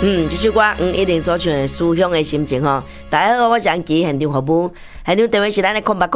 这首歌一定所唱的思乡的心情吼。大家好，我是安琪，现场服务，现场电话是咱的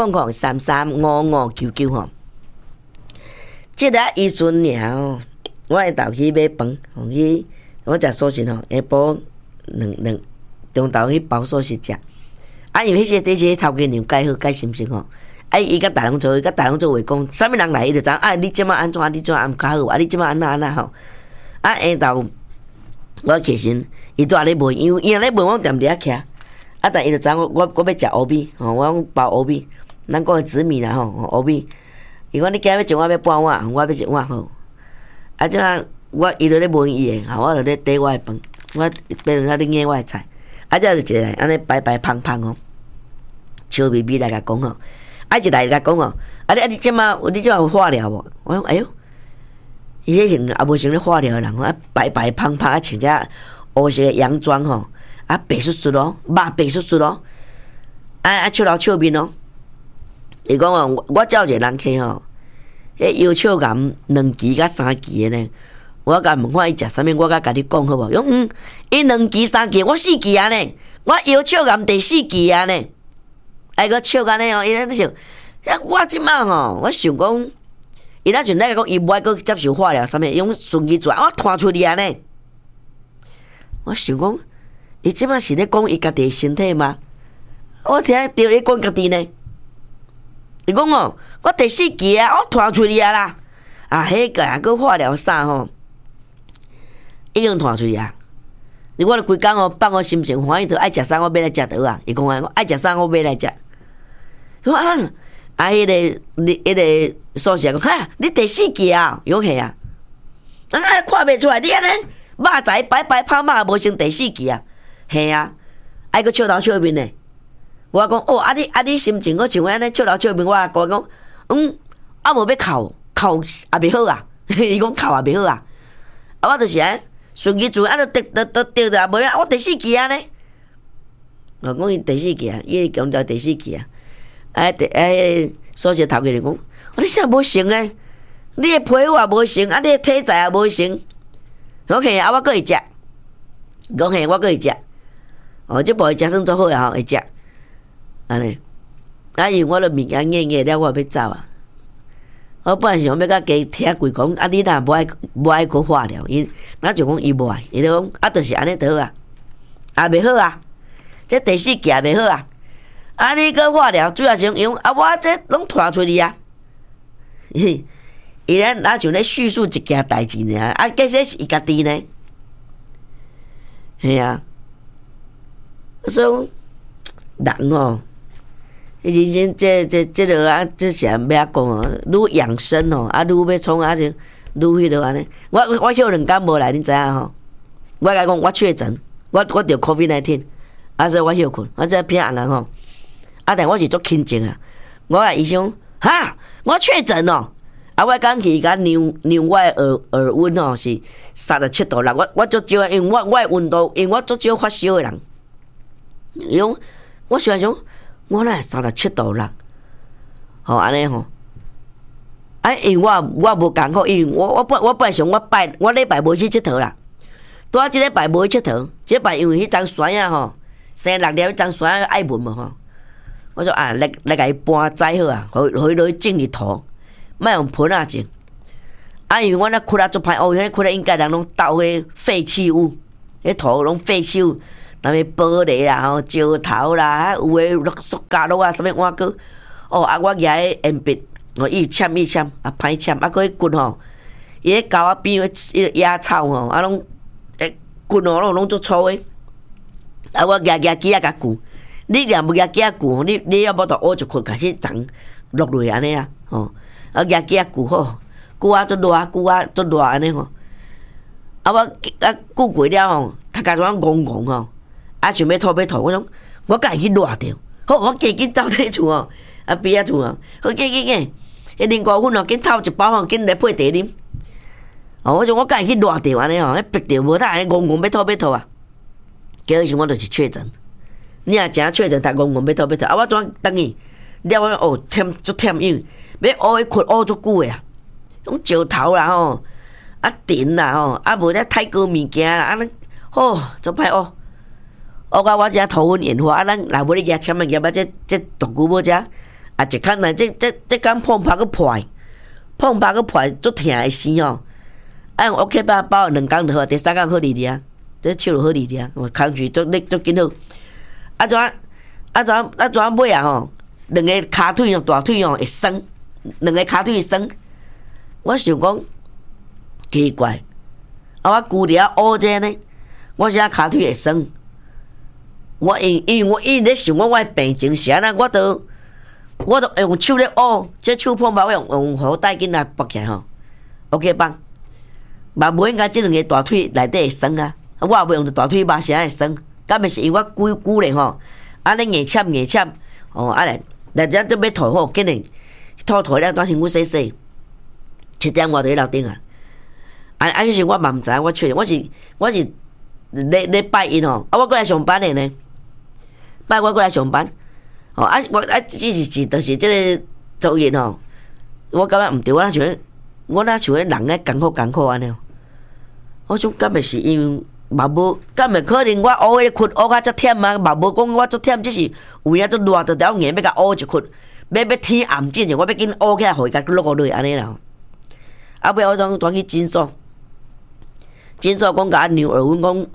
0800335599吼。这个伊孙尔吼，我会倒去买饭，去我食素食吼，下晡两中昼去包素食食。因为迄些这些头家娘介好介心情吼，伊甲大人做，甲大人做话讲，啥物人来伊就知，你即马安怎？你即马安较好，你即马安那吼。下昼我起身，伊拄仔咧卖，因为咧卖，我踮伫遐徛。但伊就知我要食乌米，吼，我讲包乌米，咱讲的紫米啦吼，乌米。伊讲你今日要一碗要半碗，我要一碗吼。即下伊就咧问伊诶，我就咧缀我诶饭，我变成咧硬我诶菜。即就一个安尼白白胖胖哦，笑眯眯来甲讲吼。一来甲讲哦，你即马有化疗无？我讲哎哟。伊迄型也无像咧化疗诶人，白白胖胖，穿只乌色诶洋装吼，白雪雪咯，肉白雪雪咯，笑头笑面咯。伊讲哦，我照一个人去吼，迄腰笑癌2期甲3期诶呢。我甲问看伊食啥物，我甲你讲好无？伊2期3期，我4期啊呢，我腰笑癌第4期啊呢。个笑安尼哦，伊咧想，我即摆吼，我想讲。伊那阵咧讲，伊无爱阁接受化疗，啥物用顺其自然，我拖出去安尼。我想讲，伊即摆是咧讲伊家己身体吗？我听着伊讲家己呢。伊讲哦，我第4期啊，我拖出去啊啦。迄个啊，阁化疗啥吼，已经拖出去啊。我规工哦，放我心情欢喜，就爱食啥我买来食倒啊。伊讲我爱食啥我买来食。迄个素食讲，哈，你第4期啊？有嘿啊？看袂出来，你安尼肉仔白白胖胖，无像第4期啊？嘿啊，个笑头笑面呢。我讲哦，你心情我像安尼笑头笑面，我讲无要哭也袂好啊。伊讲哭也袂好啊。我就是安顺其自然，就得啊，无啊，我第4期啊呢。我讲伊第4期啊，伊强调第4期啊。所以头家就讲，你啥无成诶？你诶皮肤也无成，你诶体材也无成。我嘿，我阁会食，讲嘿，我阁会食。这部会食算做好啊，会食。安尼，因为我了物件硬了，我要走啊。我本来想要甲家听规讲，你若无爱去化疗，咱就讲伊无爱，伊就讲就是安尼得好啊，也袂好啊，这第4期也袂好啊。你个化疗主要是用我这拢拖出去啊！伊咧哪像咧叙述一件代志呢？其实是伊家己呢。系啊，所以人哦，人生这个这是要讲哦，愈养生哦，愈要创就愈迄落安尼。我休2工无来，你知影吼？我甲讲我确诊，我得 COVID-19，所以我休困，我这偏红人吼。但我是足轻症啊！我甲医生哈，我确诊咯。我刚去甲量我的耳温哦是37.6，我足少，因为我的温度，因为我足少发烧的人。用我想我哪37.6？安尼吼。因为我无艰苦，因为我本来想我礼拜无去佚佗啦。拄仔即礼拜无去佚佗，即礼拜因为迄张栓啊吼，生6粒迄张栓爱问嘛吼。我说来甲伊搬载好啊，互伊落去种日头，莫用盆仔种。因为我那窟足歹，迄窟应该人拢倒迄废弃物，迄土拢废弃物，那么玻璃啦、石头啦，有诶塑胶落啊，啥物碗糕。我举迄鉛笔，伊签，歹签，佫迄棍吼，伊迄胶边迄野草吼，拢棍拢足粗诶。我举机啊甲锯。你若无举机骨，你要无着乌一捆开始长落落安尼啊，举机骨好，骨足热，骨足热安尼吼。我骨过了吼，头家怎戆吼，想要吐，我讲我家己去热着，好，我紧走退厝哦，边仔厝哦，好紧，迄零膏粉哦，紧透一包吼，紧来配茶啉。我说我家己去热着安尼吼，逼着无他安尼戆要吐啊，结果是我就是确诊。你若真确诊，他戆要吐，我怎等伊？了我足忝用，要乌迄困足久诶啊，种石头啦吼，电啦吼，无咧太高物件啦，尼做歹学，学到我遮头昏眼花，咱若要你举签的业啊，这独久要遮，一空来这敢碰拍个破，碰拍个破足疼会死哦。用 OK 包2工就好，第3工好哩啊，这手就好哩啊，空嘴足力足紧好。怎尾啊吼，2个骹腿哦，大腿哦会酸，2个骹腿会酸。我想讲奇怪，我久了乌者呢，我只骹腿会酸。我因为我一直咧想讲我病情是安那，我都用手咧乌，这手碰包用好带紧来绑起来吼 ，OK 绑。嘛无应该即2个大腿内底会酸啊！我也袂用大腿肉啥会酸，敢袂是因为我久咧吼，安尼硬签哦，来只要吐吼，紧嘞吐了当身躯洗，7点外就去楼顶啊！迄时我嘛毋知，我确定我是咧拜一吼，我过来上班的呢，拜我过来上班，我只是就是即个作业吼，我感觉毋对，我哪像人咧艰苦安尼。我想敢袂是因为嘛无，敢袂可能我乌迄困乌较忝啊？嘛无讲我足忝，只是有影足热，着了硬要甲乌一困，要天暗之前，我要紧乌起来，互伊甲落落安尼啦。尾我转去诊所讲甲牛耳温讲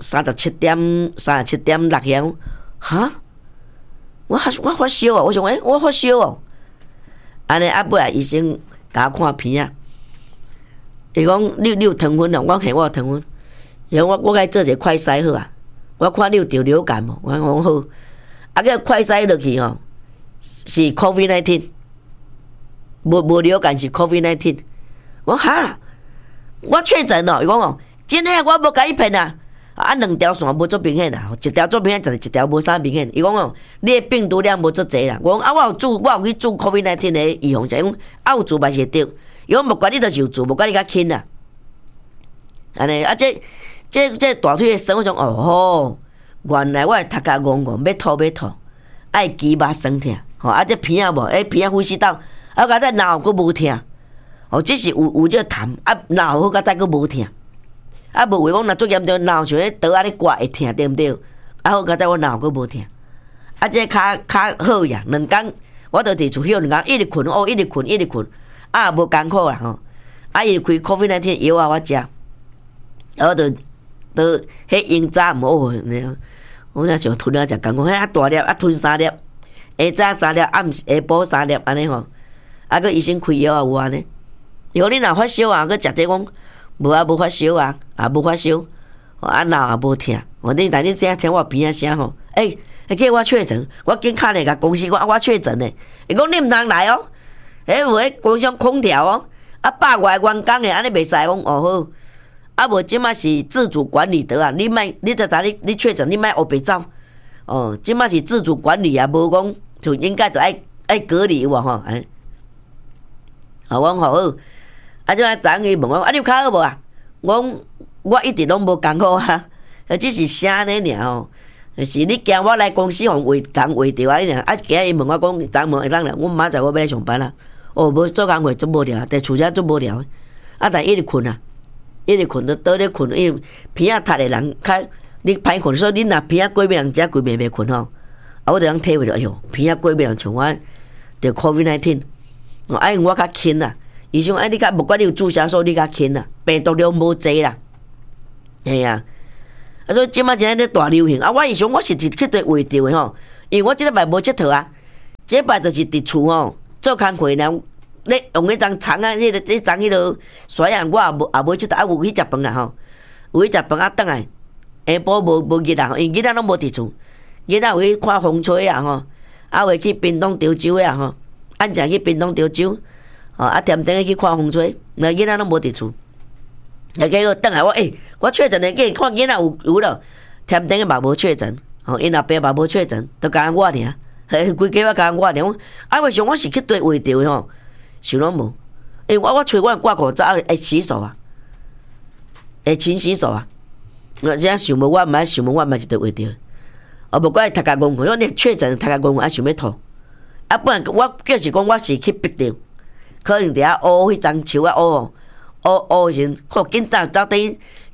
37.6样，哈？我发烧啊！我想我发烧哦。安尼尾啊，医生甲我看片啊。伊讲你有糖分啊？我讲我有糖分，伊讲我该做一个快筛好啊。我看你有得流感无？我讲好。个快筛落去吼，是 COVID-19， 无流感是 COVID-19。我哈，我确诊咯。伊讲哦，真诶，我无甲你骗啊。2条线无足明显啦，一条足明显，就是一条无啥明显。伊讲哦，你诶病毒量无足济啦。我讲我有去做 COVID-19 诶预防针，讲有做嘛是得。伊讲无管你就是有做，无管你较轻啦。安尼这大腿的酸，我讲哦，原来我头壳戆要吐，爱肌肉酸痛，这片啊无，片啊呼吸道，甲再脑佫无痛，只是有这痰，脑好甲再佫无痛，无话讲若足严重，脑像迄刀咧刮会痛，对毋对？好甲再我脑佫无痛，这较好呀，2工我着伫厝休2工，一直困一直困，无艰苦啦吼，伊开 COVID-19 药啊，我食，我着迄用早毋好，我若想吞了食艰苦，迄大粒吞3粒，下早3粒，下晡3粒安尼吼，个医生开药啊有安尼，伊讲你若发烧啊，佮食这讲无发烧啊，无发烧，脑也无痛，你听我鼻仔声吼，叫我确诊，我紧敲咧甲公司讲我确诊咧，伊讲你毋通来哦。有迄工商空调哦，100外员工诶，安尼袂使讲哦好，无即马是自主管理的啊，你就知你确诊，你莫黑白走哦，即马是自主管理啊，无讲就应该就爱隔离有无吼？安尼，我讲好，即马昨伊问我，你有较好无啊？我一直拢无艰苦啊，只是声呢尔哦。是你惊我来公司互话着安尼尔，今日伊问我讲，昨问会当来，我明仔载我要来上班啦。无做工课足无聊，伫厝遮足无聊，但一直困啊，一直困都倒咧困，因为鼻仔塌的人较你歹困，所以你若鼻仔过敏人遮规暝袂困吼，我就通体会着，哎哟，鼻仔过敏人像我着 COVID-19，因为我较轻啦，医生你较无管你有注射所，你较轻啦，病毒量无济啦，嘿啊，所以即马真咧大流行我以前我是去对话着的吼，因为我即礼拜无佚佗啊，即礼拜就是伫厝吼。做工课呢，咧用迄张床啊，迄张迄落刷牙，我也无佚佗，有去食饭啦吼，有去食饭转来，下晡无日啦，因囡仔拢无伫厝，囡仔有去看风吹啊吼，有去屏东潮州啊吼，按正去屏东潮州，甜甜去看风吹，囡仔拢无伫厝，结果转来我确诊的，见看囡仔有咯，甜甜嘛无确诊，因后壁嘛无确诊，都甲我尔。规家我甲我俩，为啥我是去对话着吼？想拢无，因为我找我挂口罩会洗手啊，会勤洗手啊。我这想无，我毋爱想无，我毋是对话着。无怪头壳戆，我你确诊头壳戆，想要吐。不然我就是讲我是去逼着，可能伫遐乌迄张树啊乌时阵，紧走等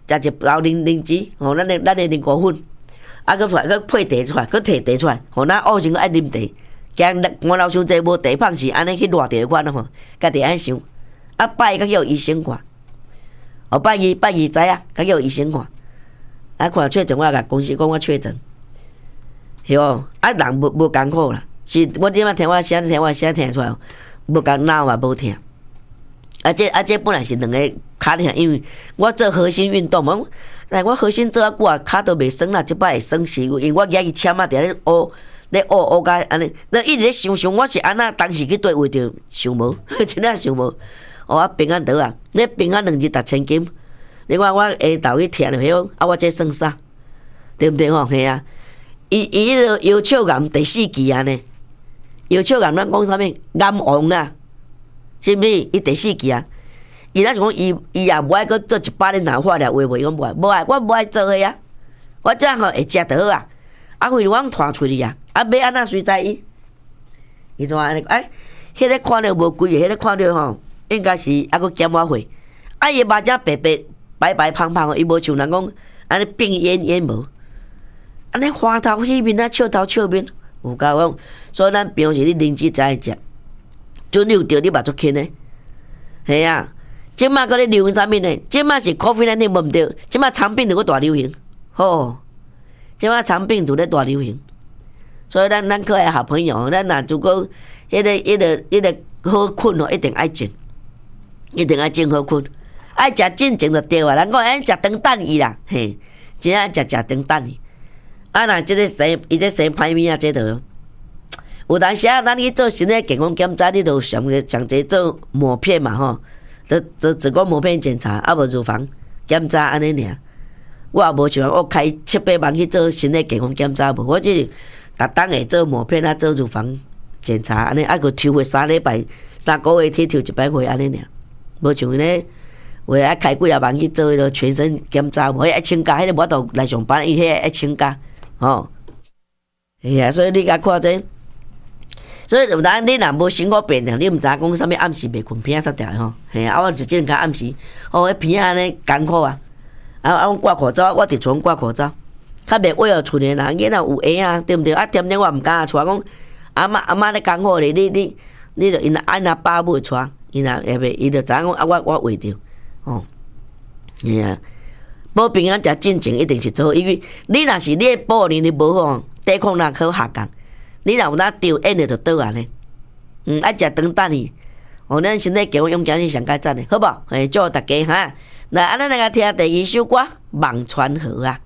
食一包灵芝，吼，咱的5粉，啊，佮配茶出来，佮摕茶出来，吼，咱学生爱啉茶，惊我老伤济无茶芳是安尼去热茶款吼，家己安想，啊，拜甲叫医生看，哦，拜二知啊，甲叫医生看，啊，看确诊我甲公司讲我确诊，是哦，啊，人无艰苦啦，是我即摆听我声听出来，无共脑嘛无疼。这本来是两个骹疼，因为我做核心运动嘛，但我核心做啊久啊，骹都袂酸啦，即摆会酸是因为我举去签啊，伫咧学甲安尼，那一直咧想我是安那当时去对位着想无，真正想无。哦，啊平安倒啊，你平安2日6000金，你看我下昼去听着迄啊，我这算啥？对不对吼？嘿啊，伊迄个腰鞘癌第4期啊呢，腰鞘癌咱讲啥物？癌王啊！是毋是？伊第4期啊！伊咱是讲伊也无爱搁做100年老化疗，话袂讲无爱，我无爱做个啊！我这样吼会食得好啊！啊，为我拖出去啊！啊，要安怎随在伊？伊怎安尼？哎，迄个看着无贵个，迄个看着吼，应该是还佫减我费。啊，伊目睭白胖胖，伊无像人讲安尼变烟无，安尼花头迄面啊，笑头笑面，有够讲。所以咱平时你灵芝才会食。准你有着你嘛足轻诶，系啊！即马搁咧流行啥物呢？即马是 COVID-19无毋对，即马肠病毒搁大流行，吼！即马肠病毒咧大流行，所以咱可爱好朋友，咱若如果迄个好困哦，一定爱静，一定爱静好困，爱食进前就对啊！人讲爱食长等伊啦，嘿，真爱食长等伊。啊，若即个生伊这生歹物啊，这着。有当时啊，咱去做身体健康检查，你著上济做抹片嘛吼，做子宫抹片检查，啊无乳房检查安尼尔。我也无像我开7-8万去做身体健康检查无，我就是逐当会做抹片啊，做乳房检查安尼，啊个抽血3礼拜、3个月去抽1摆血安尼尔。无像咧，为爱开几啊万去做迄个全身检查无，迄爱请假，迄个我都来上班，伊迄爱请假，吼。哎啊，所以你甲看这。所以有当你若无生活变定，你毋知讲啥物暗时袂困，鼻仔塞掉吼。嘿啊，我就只能甲暗时，迄鼻仔安尼艰苦啊。我挂口罩，我伫厝挂口罩，较袂畏出的啦。囡仔有闲啊，对毋对？啊，点点我毋敢出，讲阿嬷咧艰苦咧，你着因按阿爸母出，因若下袂，伊着知影讲啊，我为着，哦，嘿啊，保平安食进前一定是最好，因为你若是你的保能力无好，抵抗力可下降。你若有哪丢，演着就倒啊呢？爱食长等伊，哦，咱身体健康勇敢是上佳赞的，好无？诶，祝大家哈！来，安尼来个听第2首歌《望川河》啊。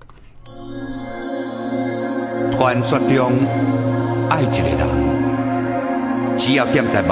传说中爱一个人，只要踮在梦